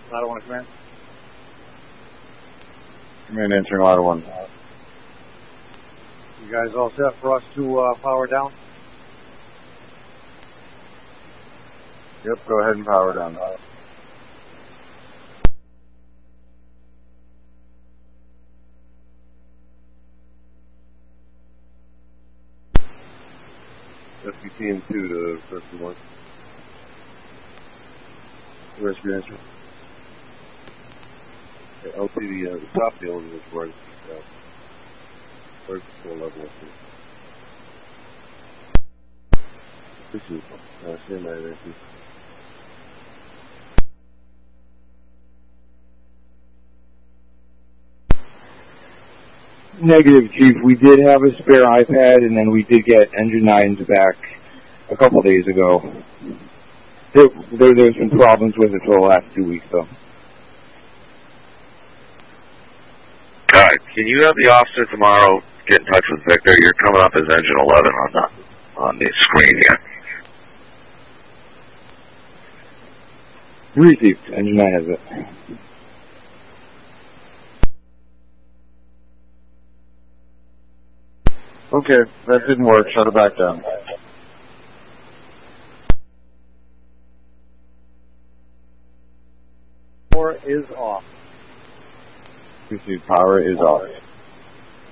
Ladder 1 command. Command answering Ladder 1. You guys all set for us to power down? Yep, go ahead and power down. FPT 2 to 31. Where's your answer? Okay, LT, the top of the elevator is right. Where's the floor level? This is standby answer. Negative, Chief. We did have a spare iPad, and then we did get Engine 9s back a couple days ago. There's been problems with it for the last 2 weeks, though. Alright, can you have the officer tomorrow get in touch with Victor? You're coming up as Engine 11 on the screen here. Received. Engine 9 has it. Okay, that didn't work. Shut it back down. Power is off. Received. Power is off.